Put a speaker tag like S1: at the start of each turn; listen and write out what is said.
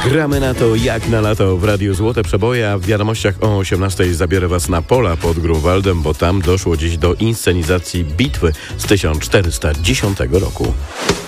S1: Gramy na to jak na lato w Radiu Złote Przeboje, a w wiadomościach o 18:00 zabiorę Was na pola pod Grunwaldem, bo tam doszło dziś do inscenizacji bitwy z 1410 roku.